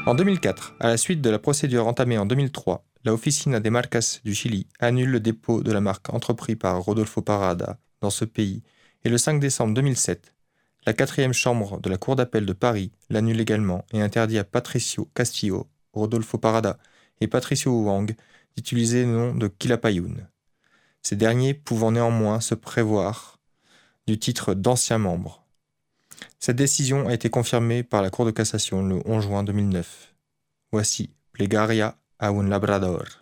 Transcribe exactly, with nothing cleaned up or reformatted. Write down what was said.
En deux mille quatre, à la suite de la procédure entamée en deux mille trois, la Oficina de Marcas du Chili annule le dépôt de la marque entrepris par Rodolfo Parada dans ce pays et le cinq décembre deux mille sept, la quatrième chambre de la Cour d'appel de Paris l'annule également et interdit à Patricio Castillo, Rodolfo Parada et Patricio Wang d'utiliser le nom de Quilapayún, ces derniers pouvant néanmoins se prévoir du titre d'ancien membre. Cette décision a été confirmée par la Cour de cassation le onze juin deux mille neuf. Voici Plegaria a un labrador.